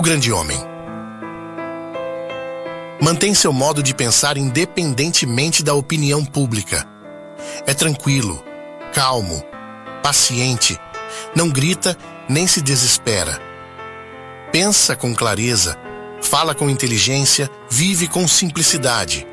o grande homem. Mantém seu modo de pensar independentemente da opinião pública. É tranquilo, calmo, paciente, não grita nem se desespera. Pensa com clareza, fala com inteligência, vive com simplicidade.